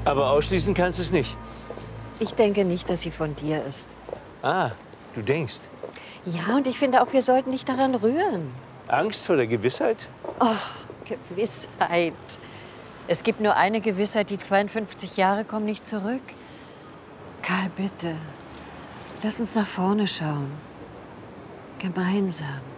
Aber ausschließen kannst du es nicht. Ich denke nicht, dass sie von dir ist. Ah, du denkst. Ja, und ich finde auch, wir sollten nicht daran rühren. Angst vor der Gewissheit? Gewissheit. Es gibt nur eine Gewissheit, die 52 Jahre kommen nicht zurück. Karl, bitte. Lass uns nach vorne schauen. Gemeinsam.